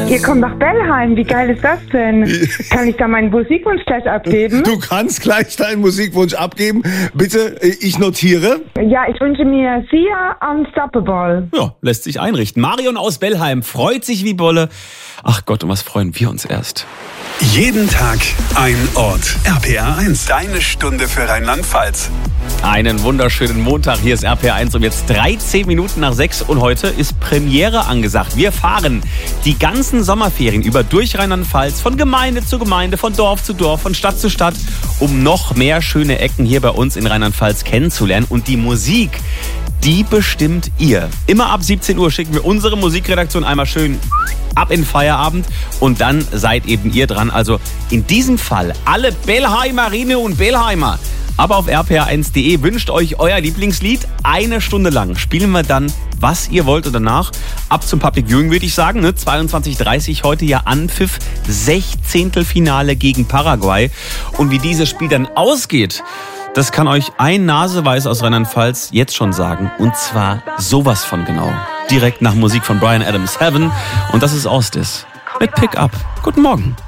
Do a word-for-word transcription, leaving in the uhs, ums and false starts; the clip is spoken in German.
Ihr kommt nach Bellheim, wie geil ist das denn? Kann ich da meinen Musikwunsch gleich abgeben? Du kannst gleich deinen Musikwunsch abgeben. Bitte, ich notiere. Ja, ich wünsche mir Sia Unstoppable. Ja, lässt sich einrichten. Marion aus Bellheim freut sich wie Bolle. Ach Gott, um was freuen wir uns erst. Jeden Tag ein Ort. R P R eins. Deine Stunde für Rheinland-Pfalz. Einen wunderschönen Montag. Hier ist R P R eins um jetzt dreizehn Minuten nach sechs und heute ist Premiere angesagt. Wir fahren die ganzen Sommerferien über durch Rheinland-Pfalz, von Gemeinde zu Gemeinde, von Dorf zu Dorf, von Stadt zu Stadt, um noch mehr schöne Ecken hier bei uns in Rheinland-Pfalz kennenzulernen. Und die Musik, die bestimmt ihr. Immer ab siebzehn Uhr schicken wir unsere Musikredaktion einmal schön ab in Feierabend und dann seid eben ihr dran. Also in diesem Fall alle Bellheimerinnen und Bellheimer. Aber auf r p r eins punkt d e wünscht euch euer Lieblingslied. Eine Stunde lang spielen wir dann, was ihr wollt. Und danach ab zum Public Viewing, würde ich sagen. Ne? zweiundzwanzig Uhr dreißig heute ja Anpfiff. Sechzehntelfinale gegen Paraguay. Und wie dieses Spiel dann ausgeht, das kann euch ein Naseweiß aus Rheinland-Pfalz jetzt schon sagen. Und zwar sowas von genau. Direkt nach Musik von Bryan Adams, Heaven. Und das ist Austis mit Pick Up. Guten Morgen.